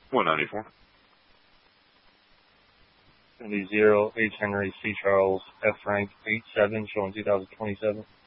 194. 70 H. Henry C. Charles F. Frank 87, showing 2027.